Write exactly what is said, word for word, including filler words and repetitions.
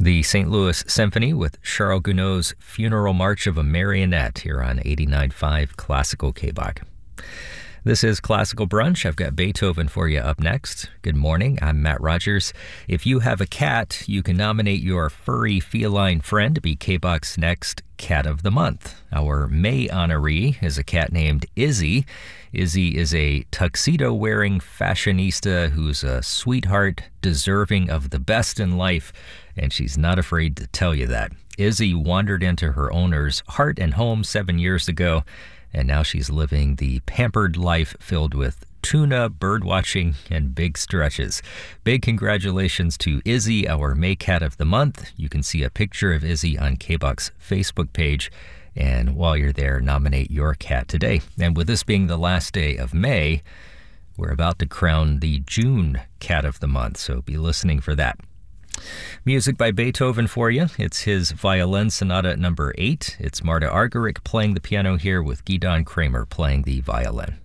The Saint Louis Symphony with Charles Gounod's Funeral March of a Marionette here on eighty-nine point five Classical K B O C. This is Classical Brunch. I've got Beethoven for you up next. Good morning. I'm Matt Rogers. If you have a cat, you can nominate your furry feline friend to be K B O C's next Cat of the Month. Our May honoree is a cat named Izzy. Izzy is a tuxedo-wearing fashionista who's a sweetheart, deserving of the best in life, and she's not afraid to tell you that. Izzy wandered into her owner's heart and home seven years ago, and now she's living the pampered life filled with tuna, birdwatching, and big stretches. Big congratulations to Izzy, our May Cat of the Month. You can see a picture of Izzy on K B O C's Facebook page. And while you're there, nominate your cat today. And with this being the last day of May, we're about to crown the June Cat of the Month, so be listening for that. Music by Beethoven for you. It's his Violin Sonata number eight. It's Marta Argerich playing the piano here with Gidon Kramer playing the violin.